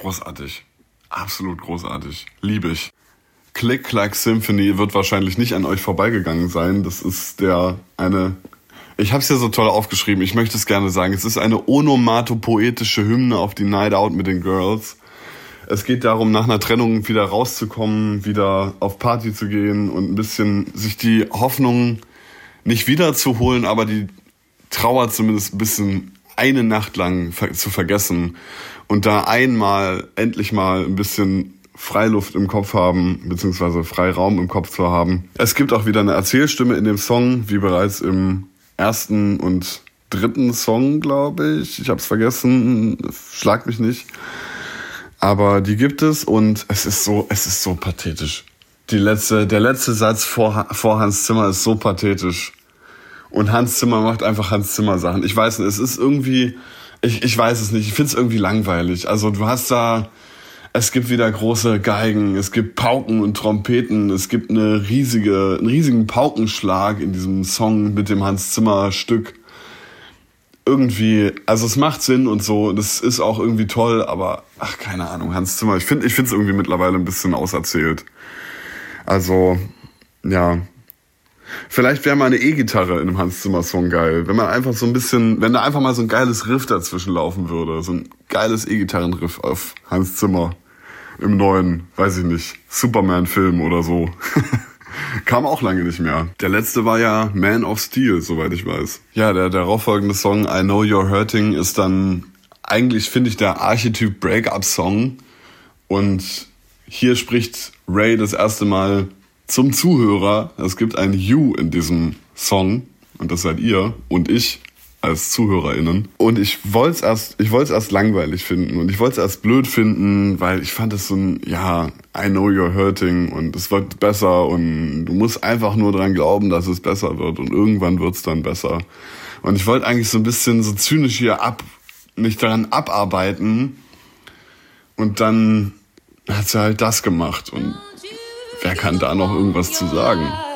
großartig. Absolut großartig. Liebe ich. Click Clack Symphony wird wahrscheinlich nicht an euch vorbeigegangen sein. Das ist ich habe es ja so toll aufgeschrieben, ich möchte es gerne sagen. Es ist eine onomatopoetische Hymne auf die Night Out mit den Girls. Es geht darum, nach einer Trennung wieder rauszukommen, wieder auf Party zu gehen und ein bisschen sich die Hoffnung nicht wiederzuholen, aber die Trauer zumindest ein bisschen eine Nacht lang zu vergessen und da endlich mal ein bisschen Freiluft im Kopf haben, beziehungsweise Freiraum im Kopf zu haben. Es gibt auch wieder eine Erzählstimme in dem Song, wie bereits im ersten und dritten Song, glaube ich. Ich habe es vergessen, schlag mich nicht. Aber die gibt es und es ist so pathetisch. Der letzte Satz vor Hans Zimmer ist so pathetisch. Und Hans Zimmer macht einfach Hans Zimmer Sachen. Ich weiß nicht, es ist irgendwie, ich weiß es nicht, ich finde es irgendwie langweilig. Also du hast es gibt wieder große Geigen, es gibt Pauken und Trompeten, es gibt einen riesigen Paukenschlag in diesem Song mit dem Hans Zimmer Stück. Irgendwie, also es macht Sinn und so, das ist auch irgendwie toll, aber keine Ahnung, Hans Zimmer, ich finde es irgendwie mittlerweile ein bisschen auserzählt. Also, ja. Vielleicht wäre mal eine E-Gitarre in einem Hans Zimmer Song geil, wenn da einfach mal so ein geiles Riff dazwischen laufen würde, so ein geiles E-Gitarren-Riff auf Hans Zimmer im neuen, weiß ich nicht, Superman-Film oder so. Kam auch lange nicht mehr. Der letzte war ja Man of Steel, soweit ich weiß. Ja, der darauffolgende Song I Know You're Hurting ist dann eigentlich, finde ich, der Archetyp Break-Up-Song. Und hier spricht Ray das erste Mal zum Zuhörer. Es gibt ein You in diesem Song und das seid ihr und ich als ZuhörerInnen. Und ich wollte es erst langweilig finden und ich wollte es erst blöd finden, weil ich fand es so I know you're hurting und es wird besser und du musst einfach nur dran glauben, dass es besser wird und irgendwann wird es dann besser. Und ich wollte eigentlich so ein bisschen so zynisch hier mich daran abarbeiten und dann hat sie halt das gemacht und wer kann da noch irgendwas zu sagen?